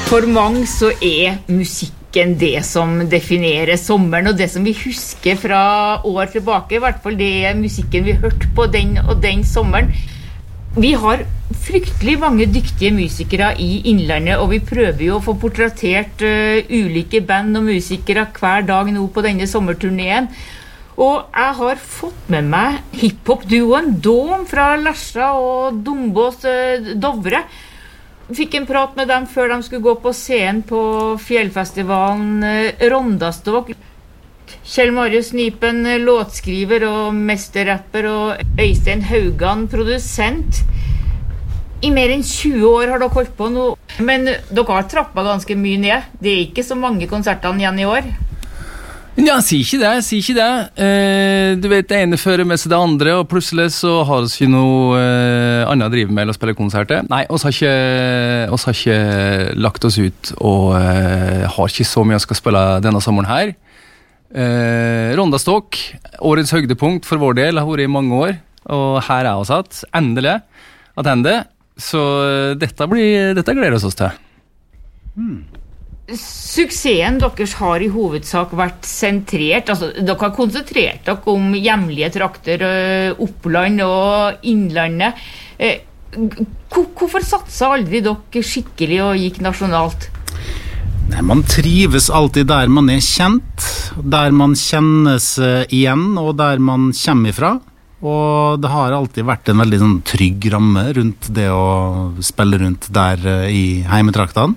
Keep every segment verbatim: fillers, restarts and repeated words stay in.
For mange så er musikken det som definerer sommeren, og det som vi husker fra år tilbake, i hvert fall det er musikken vi hørte på den og den sommeren. Vi har fryktelig mange dyktige musikere i Innlandet, og vi prøver jo å få portrettert uh, ulike band og musikere hver dag nå på denne sommerturneen. Og jeg har fått med meg hiphop-duoen Dome fra Lesja og Dombås uh, Dovre. Fikk en prat med dem før de skulle gå på scenen på fjellfestivalen uh, Rondaståk. Kjell Marius Nipen, låtskriver og mesterrapper, og Øystein Haugan, produsent. I mer enn tjue år har dere holdt på nå, men dere har trappet ganske mye ned. Det er ikke så mange konsertene igjen i år. Ja, si ikke det, si ikke det. Eh, du vet, det ene fører med seg det andre, og plutselig så har vi ikke noe eh, annet å drive med eller å spille konserter. Nei, vi har ikke, oss har ikke lagt oss ut, og eh, har ikke så mye å skal spille denne sommeren her. Eh, Rondaståk, årets høydepunkt for vår del, har vært i mange år, og her er vi satt, endelig, at hende, så dette, blir, dette gleder oss til. Hmm. Suksessen deres har i hovedsak vært sentrert, altså dere har konsentrert dere om hjemlige trakter, Oppland og Innlandet. Eh, hvorfor satset aldri dere skikkelig og gikk nasjonalt? Nei, man trives alltid der man er kjent, der man kjennes igjen, og der man kommer ifra. Og det har alltid vært en veldig sånn, trygg ramme rundt det å spille rundt der i heimetraktene.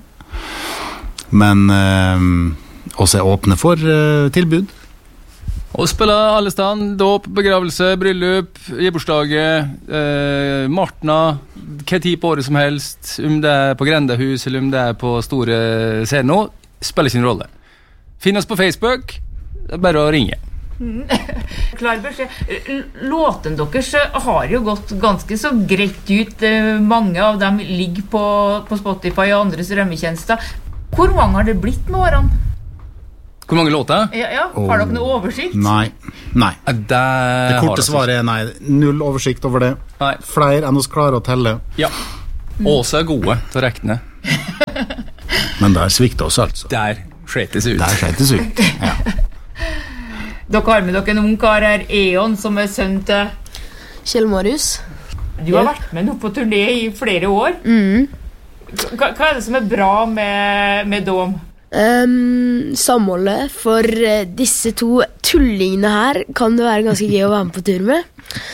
Men eh, også er åpne for eh, tilbud. Og spille alle stand, dåp, begravelse, bryllup, gebursdaget, eh, Martna, hva tid på året som helst, om det er på Grendahus eller om det er på store scener, spiller sin rolle. Finn oss på Facebook, det er bare å ringe. Klar beskjed. Låten deres har jo gått ganske så greit ut. Mange av dem ligger på, på Spotify og andre strømmetjenester. Hvor mange har det blitt med årene? Hvor mange låter? Ja, ja. Har dere noe oversikt? Nei, nei. Det, det korte svaret er nei. Null oversikt over det. Nei. Flere enn oss klarer å telle. Ja. Også er gode til å rekne. Men der svikter oss altså. Der skjetes ut. Der skjetes ut, ja. Dere har med dere en ung kar her, Eon, som er sønn til Kjell Marius. Du har vært med nå på turné i flere år. Mm. Hva, hva er det som er bra med, med Dome? Um, samholdet. For uh, disse to tullingene her kan det være ganske gøy å være med på tur med.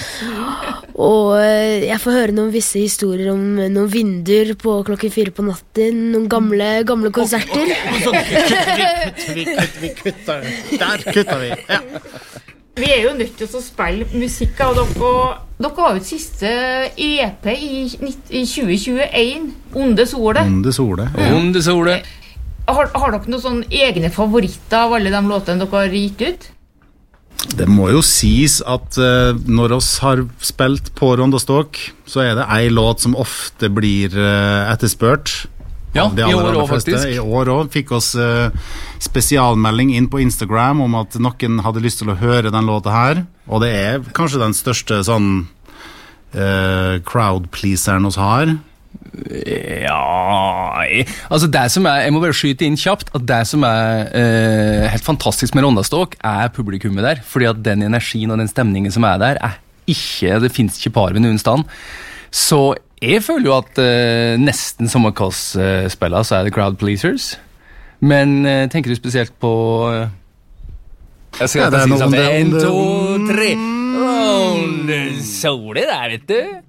Og uh, jeg får høre noen visse historier om uh, noen vinduer på klokken fire på natten. Noen gamle, gamle konserter. Så kutter vi, kutter vi, kutter vi. Der kutter vi, ja. Vi er jo nødt til å spille musikk, og dere, dere har jo et siste E P i, i tjue tjueen, Onde Sole. Onde Sole, ja. Onde Sole. Har, har dere noen sånne egne favoritter av alle de låtene dere har gitt ut? Det må jo sies at uh, når oss har spilt på Rondaståk, så er det en låt som ofte blir uh, etterspørt. Ja, i år også faktisk. I år også fikk oss uh, spesialmelding inn på Instagram om at noen hadde lyst til å høre den låta her, og det er kanskje den største sånn uh, crowd-pleaseren oss har. Ja, altså det som er, jeg må bare skyte inn kjapt, at det som er uh, helt fantastisk med Rondaståk er publikummet der, fordi at den energien og den stemningen som er der, er ikke, det finnes ikke par ved noen stand. Så jeg føler jo at uh, nesten som hva oss uh, spiller, så er det crowd pleasers. Men uh, tenker du spesielt på uh, jeg skal ja, si sånn en, to, tre Onde Sole der, vet du.